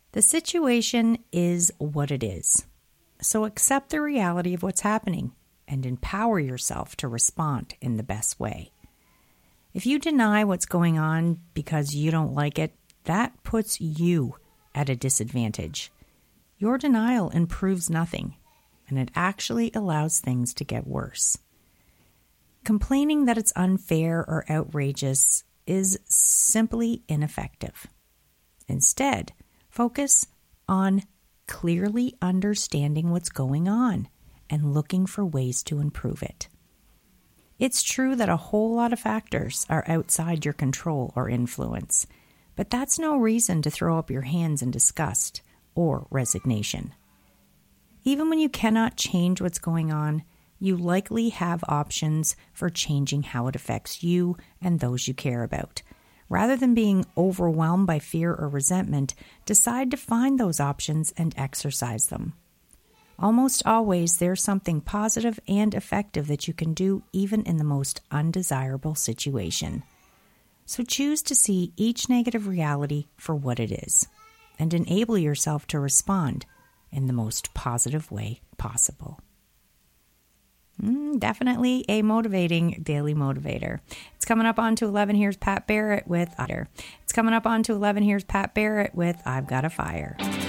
The situation is what it is. So accept the reality of what's happening and empower yourself to respond in the best way. If you deny what's going on because you don't like it, that puts you at a disadvantage. Your denial improves nothing, and it actually allows things to get worse. Complaining that it's unfair or outrageous is simply ineffective. Instead, focus on clearly understanding what's going on and looking for ways to improve it. It's true that a whole lot of factors are outside your control or influence, but that's no reason to throw up your hands in disgust or resignation. Even when you cannot change what's going on, you likely have options for changing how it affects you and those you care about. Rather than being overwhelmed by fear or resentment, decide to find those options and exercise them. Almost always, there's something positive and effective that you can do even in the most undesirable situation. So choose to see each negative reality for what it is and enable yourself to respond in the most positive way possible. Definitely a motivating daily motivator. It's coming up on to 11. Here's Pat Barrett with It's coming up on to 11. Here's Pat Barrett with I've Got a Fire.